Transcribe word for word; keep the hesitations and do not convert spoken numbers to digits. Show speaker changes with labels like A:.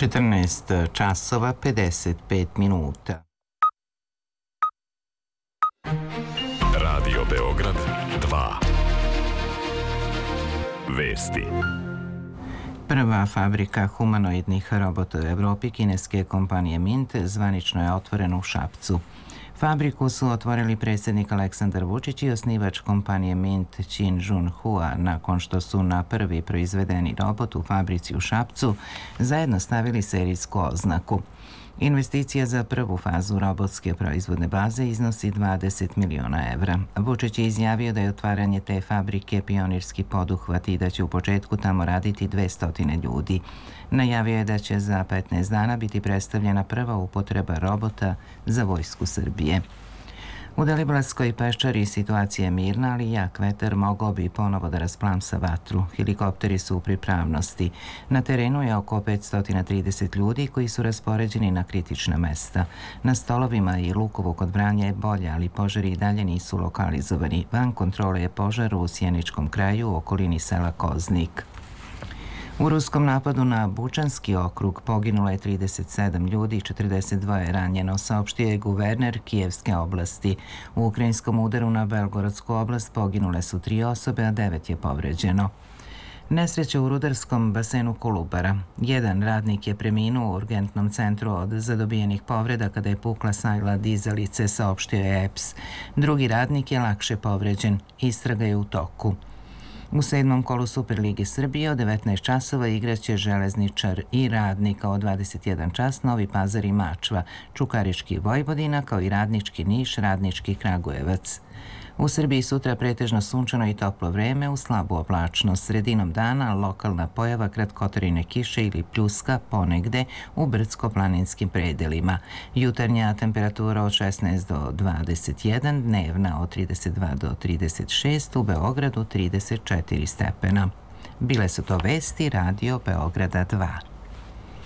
A: četrnaest časova pedeset pet minuta.
B: Radio Beograd dva. Vesti.
A: Prva fabrika humanoidnih robota u Evropi kineske kompanije Mint zvanično je otvorena u Šapcu. Fabriku su otvorili predsjednik Aleksandar Vučić i osnivač kompanije Mint Qin Jun Hua nakon što su na prvi proizvedeni robot u fabrici u Šapcu zajedno stavili serijsku oznaku. Investicija za prvu fazu robotske proizvodne baze iznosi dvadeset miliona evra. Vučić je izjavio da je otvaranje te fabrike pionirski poduhvat i da će u početku tamo raditi dvesta ljudi. Najavio je da će za petnaest dana biti predstavljena prva upotreba robota za vojsku Srbije. U Deliblatskoj peščari situacija je mirna, ali jak vetar mogao bi ponovo da rasplamsa vatru. Helikopteri su u pripravnosti. Na terenu je oko petsto trideset ljudi koji su raspoređeni na kritična mesta. Na stolovima i lukovog odbranja je bolje, ali požari i dalje nisu lokalizovani. Van kontrole je požar u Sjeničkom kraju u okolini sela Koznik. U ruskom napadu na Bučanski okrug poginulo je trideset sedam ljudi i četrdeset dva je ranjeno, saopštio je guverner Kijevske oblasti. U ukrajinskom udaru na Belgorodsku oblast poginule su tri osobe, a devet je povređeno. Nesreća u rudarskom basenu Kolubara. Jedan radnik je preminuo u urgentnom centru od zadobijenih povreda kada je pukla sajla dizalice, saopštio je E P S. Drugi radnik je lakše povređen. Istraga je u toku. U sedmom kolu Superlige Srbije od devetnaest časova igraće Železničar i Radnik, a od dvadeset jedan čas Novi Pazar i Mačva, Čukarički Vojvodina, kao i Radnički Niš, Radnički Kragujevac. U Srbiji sutra pretežno sunčano i toplo vreme u slabu oblačnost. Sredinom dana lokalna pojava kratkotrajne kiše ili pljuska ponegde u brdsko-planinskim predelima. Jutarnja temperatura od šesnaest do dvadeset jedan, dnevna od trideset dva do trideset šest, u Beogradu trideset četiri stepena. Bile su to vesti Radio Beograda dva.